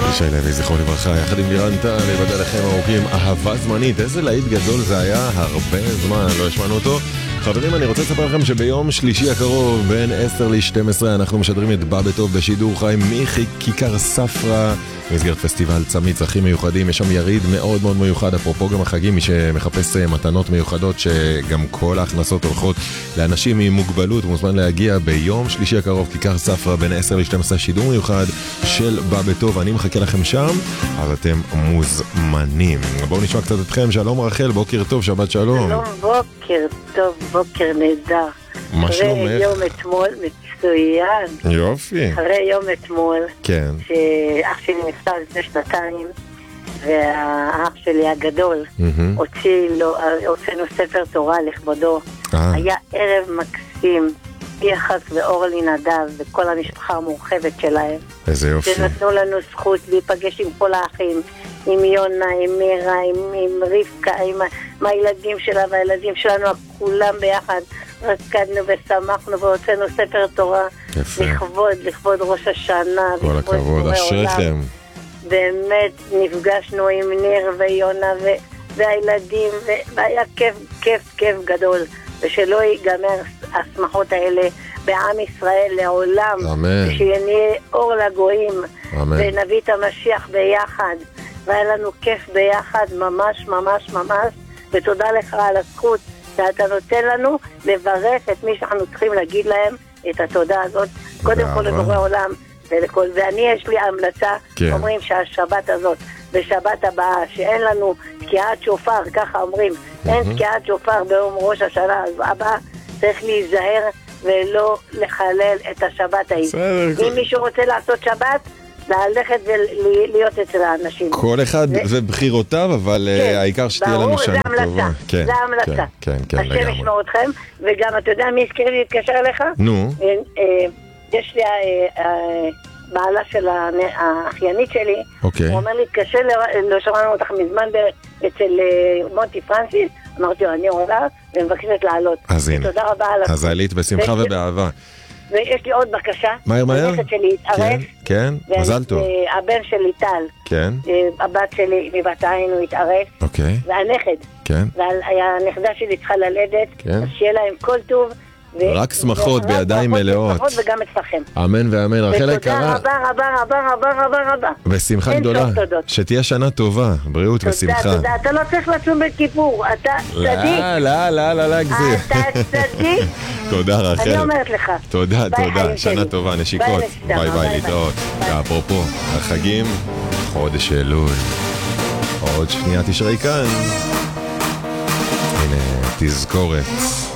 שי לוי, זכרו לברכה, יחד עם לירן טל, לבדל לכם ארוכים, אהבה זמנית, איזה להיט גדול זה היה, הרבה זמן לא השמענו אותו. חברים, אני רוצה לספר לכם שביום שלישי הקרוב, בין 10 ל-12, אנחנו משדרים את בא בטוב בשידור חי מכיכר ספרא, במסגרת פסטיבל צמית צרכים מיוחדים. יש שם יריד מאוד מאוד מיוחד, אפרופו גם החגים, מי שמחפש מתנות מיוחדות, שגם כל ההכנסות הולכות לאנשים עם מוגבלות, מוזמן להגיע ביום שלישי הקרוב, כיכר ספרא, בין 10 ל-12, שידור מיוחד של בא בטוב. אני מחכה לכם שם, אז אתם מוזמנים. בואו נשמע קצת אתכם. שלום רחל, בוקר טוב, שבת שלום. שלום, בוקר טוב, בוקר נהדר. מה שלומך? אחרי יום אתמול מצוין. יופי. אחרי יום אתמול, כן. שאח שלי נפטר לפני 2 והאח שלי הגדול הוצאנו ספר תורה לכבודו. היה ערב מקסים, יחס ואורלי נדב וכל המשפחה המורחבת שלהם. איזה יופי. שנתנו לנו זכות להיפגש עם כל האחים, עם יונה, עם מירה, עם רבקה, עם הילדים שלה והילדים שלנו, כולם ביחד רקדנו ושמחנו והוצאנו ספר תורה לכבוד ראש השנה. כל הכבוד, אשריכם. באמת נפגשנו עם ניר ויונה והילדים, והיה כיף גדול, ושלא ייגמר השמחות האלה בעם ישראל לעולם. אמן. ושנהיה אור לגויים, אמן. ונביא את המשיח ביחד, והיה לנו כיף ביחד ממש ממש ממש, ותודה לך על הזכות שאתה נותן לנו לברך את מי שאנחנו צריכים להגיד להם את התודה הזאת, קודם כל לבורא עולם ואני יש לי המלצה. כן. אומרים שהשבת הזאת ושבת הבאה שאין לנו תקיעת שופר, ככה אומרים, אין תקיעת שופר ביום ראש השנה הבאה, צריך להיזהר ולא לחלל את השבת ההיא. אם מישהו רוצה לעשות שבת, ללכת ולהיות אצל האנשים. כל אחד ובחירותיו, אבל העיקר שתהיה לנו שנה טובה. זה המלצה. כן, השם ישמור אתכם, וגם אתה יודע מי הזכיר לי להתקשר אליך? נו. יש לי בעלה של האחיינית שלי, הוא אומר לי, תקשר, לא שמענו אותך מזמן אצל מונטי פרנסיס, אמרתי לו, אני עולה ומבקשת לעלות. אז הנה. תודה רבה על אז העלית בשמחה ובאהבה. ויש לי עוד בקשה. מהר. הנכד שלי התארס. כן, מזל טוב. הבן שלי טל. כן. הבת שלי מבת העין הוא התארס. אוקיי. והנכד. כן. והנכדה שלי צריכה ללדת. כן. אז שיהיה להם כל טוב. רק שמחות בידיים מלאות. שמחות וגם אצלכם. אמן ואמן. רחל היקרה. ותודה רבה. בשמחה גדולה. שתהיה שנה טובה. בריאות ושמחה. תודה. אתה לא צריך לצום בכיפור. אתה צדיק. לא, גזיר. אתה צדיק. תודה רחל. אני אומרת לך. תודה. שנה טובה, נשיקות. ביי, להתראות. ואפרופו, החגים, חודש אלול. עוד שנייה תשרי כאן. הנה, תזכורת.